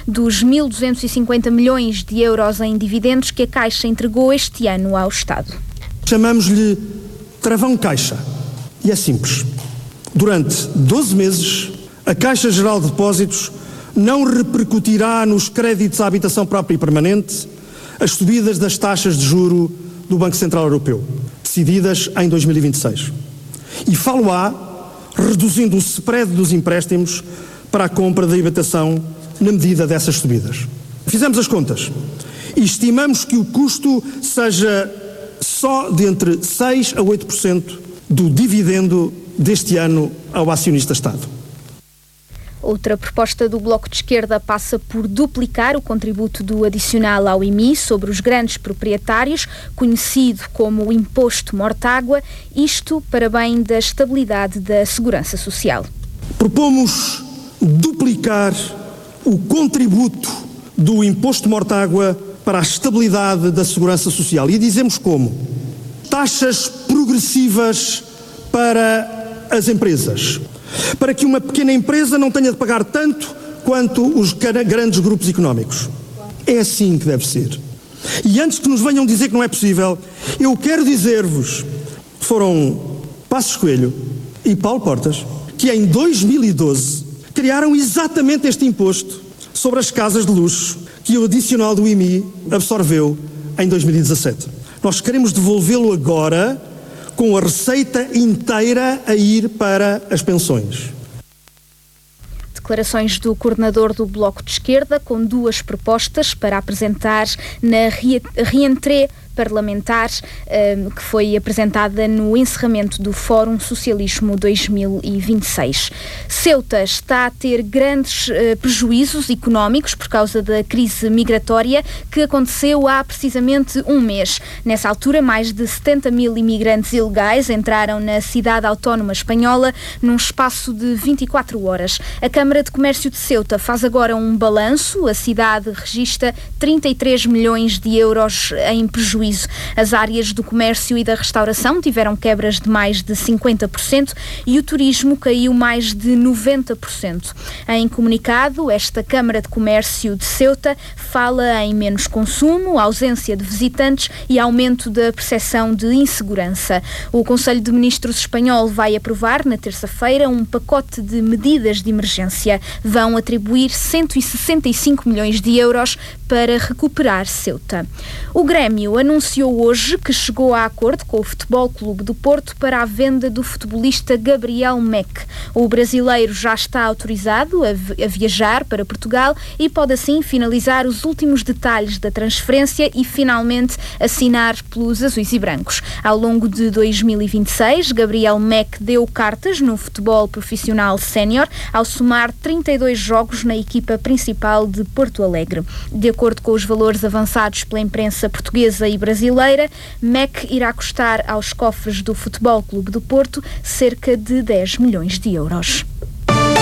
dos 1.250 milhões de euros em dividendos que a Caixa entregou este ano ao Estado. Chamamos-lhe travão Caixa e é simples. Durante 12 meses, a Caixa Geral de Depósitos não repercutirá nos créditos à habitação própria e permanente as subidas das taxas de juro do Banco Central Europeu, decididas em 2026. E falo-á reduzindo o spread dos empréstimos para a compra da habitação na medida dessas subidas. Fizemos as contas e estimamos que o custo seja só de entre 6% a 8% do dividendo deste ano ao acionista-Estado. Outra proposta do Bloco de Esquerda passa por duplicar o contributo do adicional ao IMI sobre os grandes proprietários, conhecido como o Imposto Mortágua, isto para bem da estabilidade da segurança social. Propomos duplicar o contributo do Imposto Mortágua para a estabilidade da segurança social. E dizemos como? Taxas progressivas para as empresas, para que uma pequena empresa não tenha de pagar tanto quanto os grandes grupos económicos. É assim que deve ser. E antes que nos venham dizer que não é possível, eu quero dizer-vos, foram Passos Coelho e Paulo Portas, que em 2012 criaram exatamente este imposto sobre as casas de luxo que o adicional do IMI absorveu em 2017. Nós queremos devolvê-lo agora com a receita inteira a ir para as pensões. Declarações do coordenador do Bloco de Esquerda, com duas propostas para apresentar na reentrée parlamentar que foi apresentada no encerramento do Fórum Socialismo 2026. Ceuta está a ter grandes prejuízos económicos por causa da crise migratória que aconteceu há precisamente um mês. Nessa altura, mais de 70 mil imigrantes ilegais entraram na cidade autónoma espanhola num espaço de 24 horas. A Câmara de Comércio de Ceuta faz agora um balanço. A cidade registra 33 milhões de euros em prejuízo. As áreas do comércio e da restauração tiveram quebras de mais de 50% e o turismo caiu mais de 90%. Em comunicado, esta Câmara de Comércio de Ceuta fala em menos consumo, ausência de visitantes e aumento da percepção de insegurança. O Conselho de Ministros espanhol vai aprovar na terça-feira um pacote de medidas de emergência. Vão atribuir 165 milhões de euros para recuperar Ceuta. O Grêmio anunciou hoje que chegou a acordo com o Futebol Clube do Porto para a venda do futebolista Gabriel Meck. O brasileiro já está autorizado a viajar para Portugal e pode assim finalizar os últimos detalhes da transferência e finalmente assinar pelos azuis e brancos. Ao longo de 2026, Gabriel Meck deu cartas no futebol profissional sénior ao somar 32 jogos na equipa principal de Porto Alegre. De acordo com os valores avançados pela imprensa portuguesa e brasileira, Meck irá custar aos cofres do Futebol Clube do Porto cerca de 10 milhões de euros.